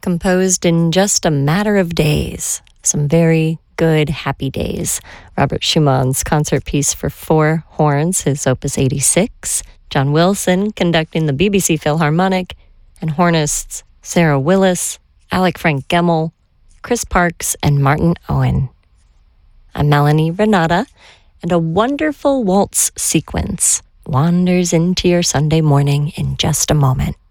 composed in just a matter of days. Some very good, happy days. Robert Schumann's concert piece for four horns, his Opus 86. John Wilson conducting the BBC Philharmonic, and hornists Sarah Willis, Alec Frank Gemmel, Chris Parks, and Martin Owen. I'm Melanie Renata, and a wonderful waltz sequence wanders into your Sunday morning in just a moment.